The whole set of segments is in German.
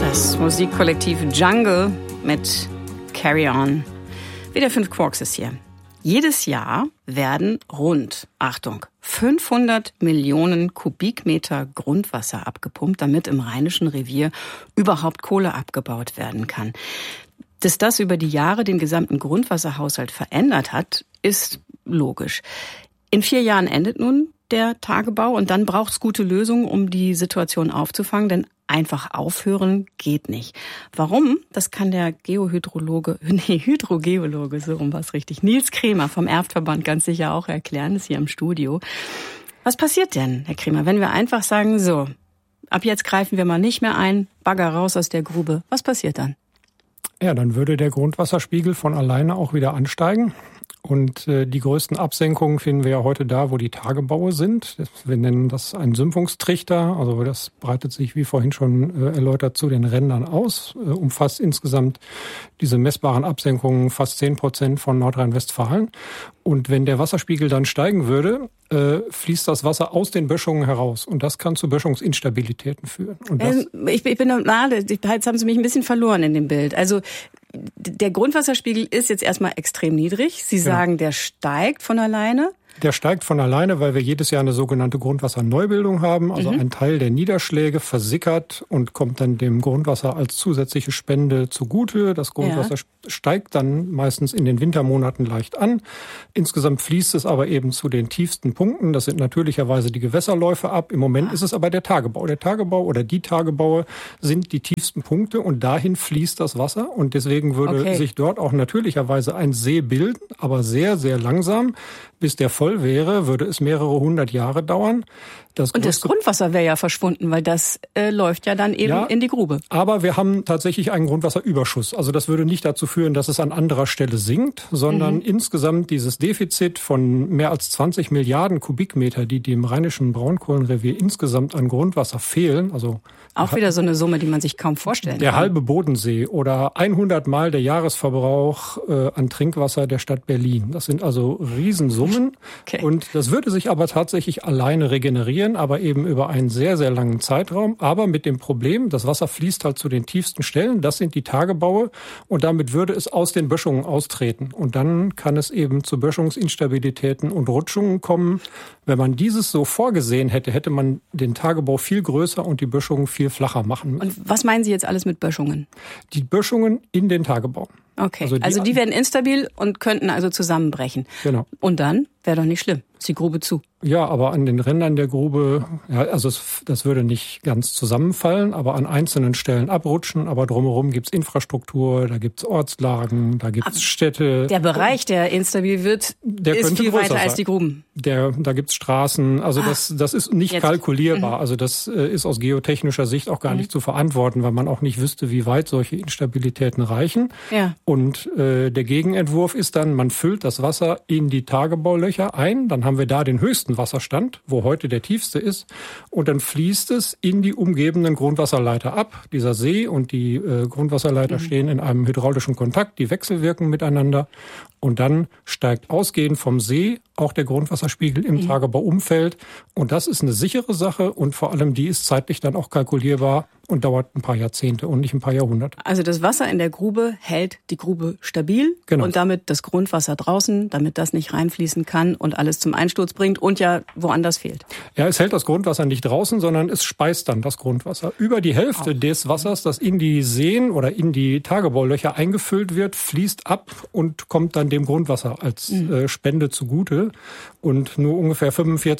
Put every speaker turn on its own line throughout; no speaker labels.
Das Musikkollektiv Jungle mit Carry On. Wieder 5 Quarks ist hier. Jedes Jahr werden rund, Achtung, 500 Millionen Kubikmeter Grundwasser abgepumpt, damit im Rheinischen Revier überhaupt Kohle abgebaut werden kann. Dass das über die Jahre den gesamten Grundwasserhaushalt verändert hat, ist logisch. In 4 Jahren endet nun der Tagebau und dann braucht es gute Lösungen, um die Situation aufzufangen, denn einfach aufhören geht nicht. Warum? Das kann der Hydrogeologe, so rum war es richtig, Nils Kremer vom Erftverband ganz sicher auch erklären, ist hier im Studio. Was passiert denn, Herr Kremer, wenn wir einfach sagen, so, ab jetzt greifen wir mal nicht mehr ein, Bagger raus aus der Grube, was passiert dann?
Ja, dann würde der Grundwasserspiegel von alleine auch wieder ansteigen. Und die größten Absenkungen finden wir ja heute da, wo die Tagebaue sind. Wir nennen das einen Sümpfungstrichter. Also das breitet sich, wie vorhin schon erläutert, zu den Rändern aus. Umfasst insgesamt diese messbaren Absenkungen fast 10% von Nordrhein-Westfalen. Und wenn der Wasserspiegel dann steigen würde, fließt das Wasser aus den Böschungen heraus. Und das kann zu Böschungsinstabilitäten führen. Und das
jetzt haben Sie mich ein bisschen verloren in dem Bild. Also der Grundwasserspiegel ist jetzt erstmal extrem niedrig. Sie sagen, der steigt von alleine.
Der steigt von alleine, weil wir jedes Jahr eine sogenannte Grundwasserneubildung haben. Also ein Teil der Niederschläge versickert und kommt dann dem Grundwasser als zusätzliche Spende zugute. Das Grundwasser steigt dann meistens in den Wintermonaten leicht an. Insgesamt fließt es aber eben zu den tiefsten Punkten. Das sind natürlicherweise die Gewässerläufe ab. Im Moment ist es aber der Tagebau. Der Tagebau oder die Tagebaue sind die tiefsten Punkte und dahin fließt das Wasser. Und deswegen würde sich dort auch natürlicherweise ein See bilden, aber sehr, sehr langsam. Bis der voll wäre, würde es mehrere 100 Jahre dauern.
Und das Grundwasser wäre ja verschwunden, weil das läuft ja dann eben in die Grube.
Aber wir haben tatsächlich einen Grundwasserüberschuss. Also das würde nicht dazu führen, dass es an anderer Stelle sinkt, sondern insgesamt dieses Defizit von mehr als 20 Milliarden Kubikmeter, die dem Rheinischen Braunkohlenrevier insgesamt an Grundwasser fehlen. Also
auch wieder so eine Summe, die man sich kaum vorstellen kann.
Der halbe Bodensee oder 100 Mal der Jahresverbrauch an Trinkwasser der Stadt Berlin. Das sind also Riesensummen. Okay. Und das würde sich aber tatsächlich alleine regenerieren, aber eben über einen sehr, sehr langen Zeitraum. Aber mit dem Problem, das Wasser fließt halt zu den tiefsten Stellen. Das sind die Tagebaue. Und damit würde es aus den Böschungen austreten. Und dann kann es eben zu Böschungsinstabilitäten und Rutschungen kommen. Wenn man dieses so vorgesehen hätte, hätte man den Tagebau viel größer und die Böschungen viel flacher machen müssen.
Und was meinen Sie jetzt alles mit Böschungen?
Die Böschungen in den Tagebau.
Okay, also die werden instabil und könnten also zusammenbrechen.
Genau.
Und dann wäre doch nicht schlimm, ist die Grube zu.
Ja, aber an den Rändern der Grube, das würde nicht ganz zusammenfallen, aber an einzelnen Stellen abrutschen. Aber drumherum gibt's Infrastruktur, da gibt's Ortslagen, da gibt's Städte.
Der Bereich, der instabil wird, ist viel weiter als die Gruben.
Da gibt's Straßen. Also das ist nicht kalkulierbar. Also das ist aus geotechnischer Sicht auch gar nicht zu verantworten, weil man auch nicht wüsste, wie weit solche Instabilitäten reichen.
Ja.
Und der Gegenentwurf ist dann, man füllt das Wasser in die Tagebaulöcher ein. Dann haben wir da den höchsten Wasserstand, wo heute der tiefste ist. Und dann fließt es in die umgebenden Grundwasserleiter ab. Dieser See und die Grundwasserleiter stehen in einem hydraulischen Kontakt, die wechselwirken miteinander. Und dann steigt ausgehend vom See auch der Grundwasserspiegel im Tagebauumfeld. Und das ist eine sichere Sache und vor allem die ist zeitlich dann auch kalkulierbar und dauert ein paar Jahrzehnte und nicht ein paar Jahrhunderte.
Also das Wasser in der Grube hält die Grube stabil und damit das Grundwasser draußen, damit das nicht reinfließen kann und alles zum Einsturz bringt und ja woanders fehlt.
Ja, es hält das Grundwasser nicht draußen, sondern es speist dann das Grundwasser. Über die Hälfte des Wassers, das in die Seen oder in die Tagebaulöcher eingefüllt wird, fließt ab und kommt dann dem Grundwasser als Spende zugute. Und nur ungefähr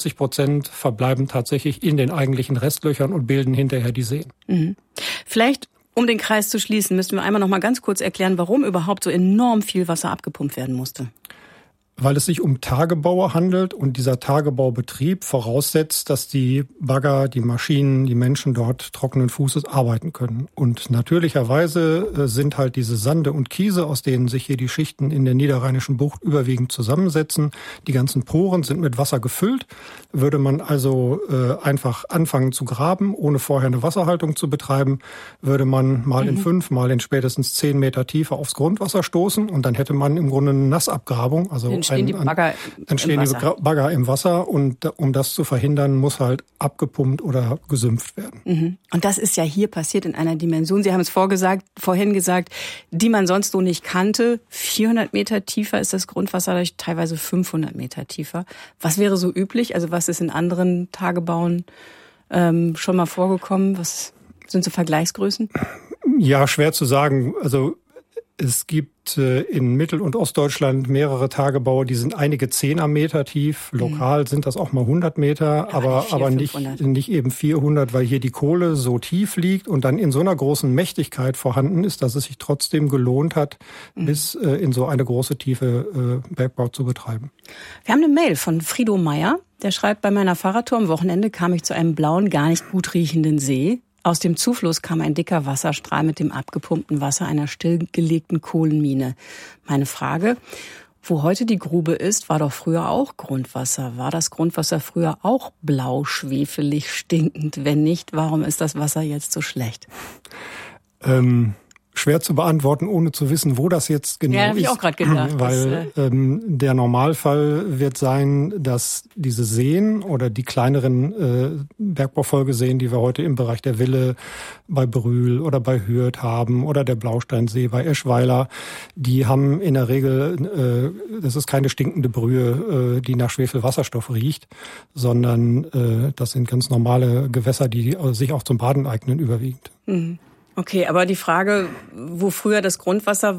45% verbleiben tatsächlich in den eigentlichen Restlöchern und bilden hinterher die Seen.
Vielleicht, um den Kreis zu schließen, müssten wir einmal noch mal ganz kurz erklären, warum überhaupt so enorm viel Wasser abgepumpt werden musste.
Weil es sich um Tagebaue handelt und dieser Tagebaubetrieb voraussetzt, dass die Bagger, die Maschinen, die Menschen dort trockenen Fußes arbeiten können. Und natürlicherweise sind halt diese Sande und Kiese, aus denen sich hier die Schichten in der Niederrheinischen Bucht überwiegend zusammensetzen. Die ganzen Poren sind mit Wasser gefüllt. Würde man also einfach anfangen zu graben, ohne vorher eine Wasserhaltung zu betreiben, würde man mal in 5, mal in spätestens 10 Meter Tiefe aufs Grundwasser stoßen und dann hätte man im Grunde eine Nassabgrabung, also
entstehen die Bagger
im Wasser und um das zu verhindern, muss halt abgepumpt oder gesümpft werden.
Mhm. Und das ist ja hier passiert in einer Dimension, Sie haben es vorhin gesagt, die man sonst so nicht kannte. 400 Meter tiefer ist das Grundwasser, teilweise 500 Meter tiefer. Was wäre so üblich? Also was ist in anderen Tagebauen schon mal vorgekommen? Was sind so Vergleichsgrößen?
Ja, schwer zu sagen. Also es gibt in Mittel- und Ostdeutschland mehrere Tagebaue, die sind einige 10er Meter tief. Lokal sind das auch mal 100 Meter, ja, aber nicht eben 400, weil hier die Kohle so tief liegt und dann in so einer großen Mächtigkeit vorhanden ist, dass es sich trotzdem gelohnt hat, bis in so eine große Tiefe Bergbau zu betreiben.
Wir haben eine Mail von Frido Meyer, der schreibt, bei meiner Fahrradtour am Wochenende kam ich zu einem blauen, gar nicht gut riechenden See. Aus dem Zufluss kam ein dicker Wasserstrahl mit dem abgepumpten Wasser einer stillgelegten Kohlenmine. Meine Frage, wo heute die Grube ist, war doch früher auch Grundwasser. War das Grundwasser früher auch blau, schwefelig, stinkend? Wenn nicht, warum ist das Wasser jetzt so schlecht?
Schwer zu beantworten, ohne zu wissen, wo das jetzt genau ist.
Ja, habe ich auch gerade gedacht.
Weil der Normalfall wird sein, dass diese Seen oder die kleineren Bergbaufolgeseen, die wir heute im Bereich der Wille bei Brühl oder bei Hürth haben oder der Blausteinsee bei Eschweiler, die haben in der Regel, das ist keine stinkende Brühe, die nach Schwefelwasserstoff riecht, sondern das sind ganz normale Gewässer, die sich auch zum Baden eignen überwiegend.
Mhm. Okay, aber die Frage, wo früher das Grundwasser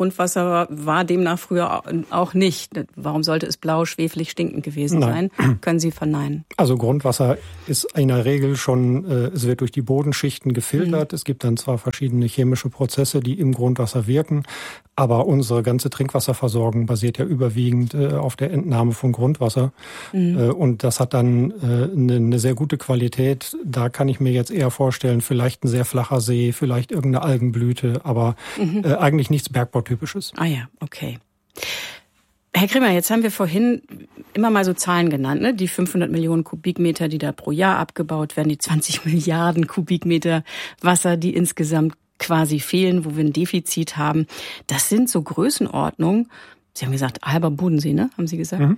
war demnach früher auch nicht. Warum sollte es blau, schwefelig, stinkend gewesen sein? Können Sie verneinen?
Also Grundwasser ist in der Regel schon, es wird durch die Bodenschichten gefiltert. Es gibt dann zwar verschiedene chemische Prozesse, die im Grundwasser wirken, aber unsere ganze Trinkwasserversorgung basiert ja überwiegend auf der Entnahme von Grundwasser. Und das hat dann eine sehr gute Qualität. Da kann ich mir jetzt eher vorstellen, vielleicht ein sehr flacher See, vielleicht irgendeine Algenblüte, aber eigentlich nichts Bergbautypisches.
Ah ja, okay. Herr Grimmer, jetzt haben wir vorhin immer mal so Zahlen genannt, ne? Die 500 Millionen Kubikmeter, die da pro Jahr abgebaut werden, die 20 Milliarden Kubikmeter Wasser, die insgesamt quasi fehlen, wo wir ein Defizit haben. Das sind so Größenordnungen. Sie haben gesagt, halber Bodensee, ne? Haben Sie gesagt?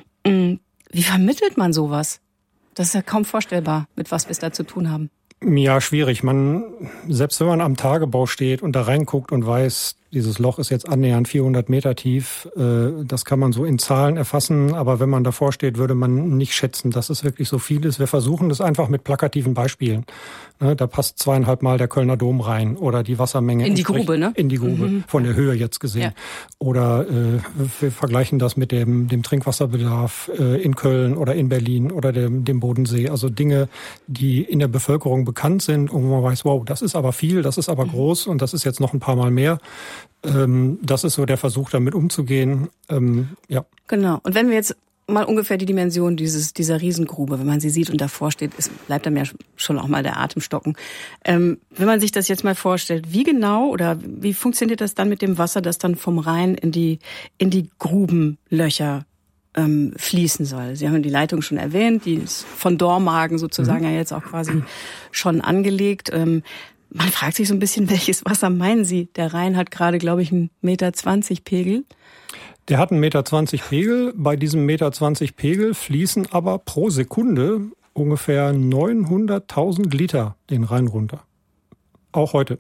Wie vermittelt man sowas? Das ist ja kaum vorstellbar, mit was wir es da zu tun haben.
Ja, schwierig. Selbst wenn man am Tagebau steht und da reinguckt und weiß, dieses Loch ist jetzt annähernd 400 Meter tief, das kann man so in Zahlen erfassen, aber wenn man davor steht, würde man nicht schätzen, dass es wirklich so viel ist. Wir versuchen das einfach mit plakativen Beispielen. Da passt 2,5 Mal der Kölner Dom rein oder die Wassermenge.
In die Grube, ne?
In die Grube, von der Höhe jetzt gesehen. Ja. Oder wir vergleichen das mit dem Trinkwasserbedarf in Köln oder in Berlin oder dem Bodensee. Also Dinge, die in der Bevölkerung bekannt sind und wo man weiß, wow, das ist aber viel, das ist aber groß und das ist jetzt noch ein paar Mal mehr. Das ist so der Versuch, damit umzugehen. Ja.
Genau. Und wenn wir jetzt mal ungefähr die Dimension dieser Riesengrube, wenn man sie sieht und davor steht, bleibt einem ja schon auch mal der Atem stocken. Wenn man sich das jetzt mal vorstellt, wie genau oder wie funktioniert das dann mit dem Wasser, das dann vom Rhein in die Grubenlöcher fließen soll? Sie haben die Leitung schon erwähnt, die ist von Dormagen sozusagen ja jetzt auch quasi schon angelegt. Man fragt sich so ein bisschen, welches Wasser meinen Sie? Der Rhein hat gerade, glaube ich, 1,20 Meter Pegel.
Der hat 1,20 Meter Pegel. Bei diesem 1,20 Meter Pegel fließen aber pro Sekunde ungefähr 900.000 Liter den Rhein runter. Auch heute.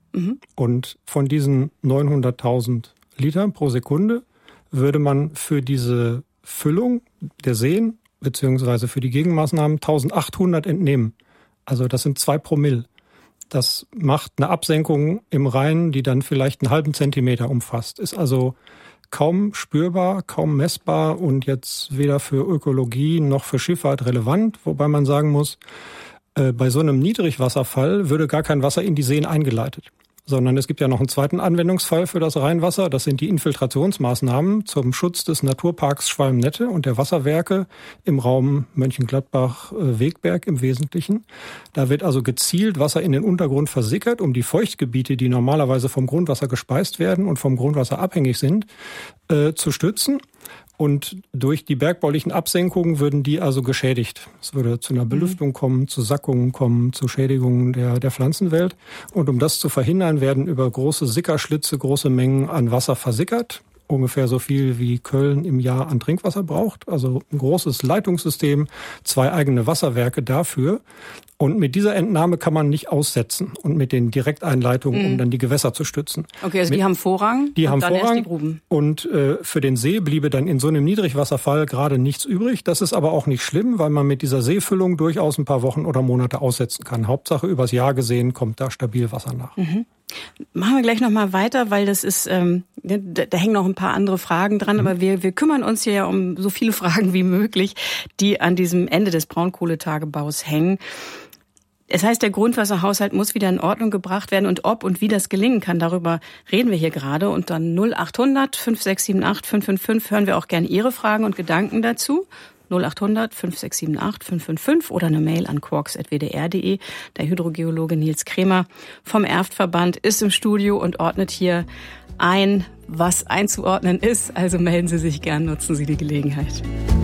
Und von diesen 900.000 Litern pro Sekunde würde man für diese Füllung der Seen beziehungsweise für die Gegenmaßnahmen 1.800 entnehmen. Also das sind 2 Promille. Das macht eine Absenkung im Rhein, die dann vielleicht einen halben Zentimeter umfasst. Ist also kaum spürbar, kaum messbar und jetzt weder für Ökologie noch für Schifffahrt relevant. Wobei man sagen muss, bei so einem Niedrigwasserfall würde gar kein Wasser in die Seen eingeleitet. Sondern es gibt ja noch einen zweiten Anwendungsfall für das Rheinwasser. Das sind die Infiltrationsmaßnahmen zum Schutz des Naturparks Schwalm-Nette und der Wasserwerke im Raum Mönchengladbach-Wegberg im Wesentlichen. Da wird also gezielt Wasser in den Untergrund versickert, um die Feuchtgebiete, die normalerweise vom Grundwasser gespeist werden und vom Grundwasser abhängig sind, zu stützen. Und durch die bergbaulichen Absenkungen würden die also geschädigt. Es würde zu einer Belüftung kommen, zu Sackungen kommen, zu Schädigungen der Pflanzenwelt. Und um das zu verhindern, werden über große Sickerschlitze große Mengen an Wasser versickert. ungefähr so viel wie Köln im Jahr an Trinkwasser braucht. Also ein großes Leitungssystem, 2 eigene Wasserwerke dafür. Und mit dieser Entnahme kann man nicht aussetzen und mit den Direkteinleitungen, um dann die Gewässer zu stützen.
Okay, also die haben Vorrang.
Die haben
dann
Vorrang.
Erst die Gruben.
Und für den See bliebe dann in so einem Niedrigwasserfall gerade nichts übrig. Das ist aber auch nicht schlimm, weil man mit dieser Seefüllung durchaus ein paar Wochen oder Monate aussetzen kann. Hauptsache übers Jahr gesehen kommt da stabil Wasser nach.
Mhm. Machen wir gleich nochmal weiter, weil das ist, da hängen noch ein paar andere Fragen dran, aber wir kümmern uns hier ja um so viele Fragen wie möglich, die an diesem Ende des Braunkohletagebaus hängen. Es heißt, der Grundwasserhaushalt muss wieder in Ordnung gebracht werden und ob und wie das gelingen kann, darüber reden wir hier gerade. Und dann 0800 5678 555 hören wir auch gerne Ihre Fragen und Gedanken dazu. 0800 5678 555 oder eine Mail an quarks@wdr.de. Der Hydrogeologe Nils Kremer vom Erftverband ist im Studio und ordnet hier ein, was einzuordnen ist. Also melden Sie sich gern, nutzen Sie die Gelegenheit.